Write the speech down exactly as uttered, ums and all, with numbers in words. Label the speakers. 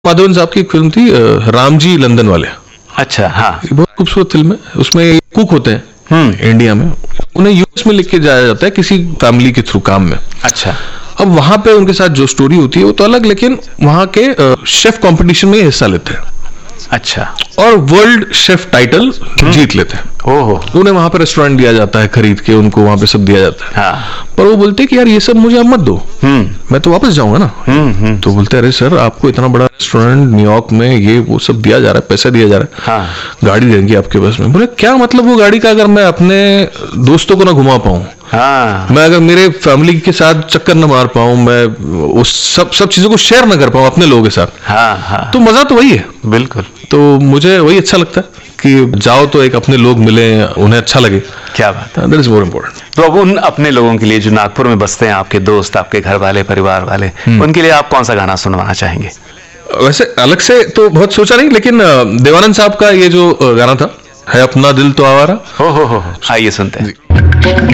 Speaker 1: माधवन साहब की एक फिल्म थी राम जी लंदन वाले।
Speaker 2: अच्छा, हाँ।
Speaker 1: बहुत खूबसूरत फिल्म है। उसमें कुक होते हैं इंडिया में, उन्हें यूएस में लेके जाया जाता है किसी फैमिली के थ्रू काम में।
Speaker 2: अच्छा।
Speaker 1: अब वहां पे उनके साथ जो स्टोरी होती है वो तो अलग, लेकिन वहां के शेफ कंपटीशन में हिस्सा लेते हैं।
Speaker 2: अच्छा।
Speaker 1: और वर्ल्ड शेफ टाइटल जीत लेते हैं।
Speaker 2: ओहो।
Speaker 1: उन्हें वहां पे रेस्टोरेंट दिया जाता है खरीद के, उनको वहां पे सब दिया जाता है।
Speaker 2: हाँ।
Speaker 1: पर वो बोलते हैं कि यार ये सब मुझे अब मत दो, मैं तो वापस जाऊंगा ना। तो बोलते हैं अरे सर, आपको इतना बड़ा रेस्टोरेंट न्यूयॉर्क में ये वो सब दिया जा रहा है, पैसा दिया जा रहा है,
Speaker 2: हाँ।
Speaker 1: गाड़ी देंगे आपके बस में। बोले क्या मतलब वो गाड़ी का, अगर मैं अपने दोस्तों को ना घुमा पाऊं,
Speaker 2: हाँ।
Speaker 1: मैं अगर मेरे फैमिली के साथ चक्कर न मार पाऊं, मैं उस सब सब चीजों को शेयर न कर पाऊं अपने लोगों के साथ,
Speaker 2: हाँ, हाँ।
Speaker 1: तो मजा तो वही है।
Speaker 2: बिल्कुल।
Speaker 1: तो मुझे वही अच्छा लगता है कि जाओ तो एक अपने लोग मिले, उन्हें अच्छा लगे।
Speaker 2: क्या बात है।
Speaker 1: That is more important.
Speaker 2: तो अब उन अपने लोगों के लिए जो नागपुर में बसते हैं, आपके दोस्त, आपके घर वाले, परिवार वाले, उनके लिए आप कौन सा गाना सुनवाना चाहेंगे?
Speaker 1: वैसे अलग से तो बहुत सोचा नहीं, लेकिन देवानंद साहब का ये जो गाना था, है अपना दिल तो आवारा।
Speaker 2: हो हो हो आइए सुनते हैं।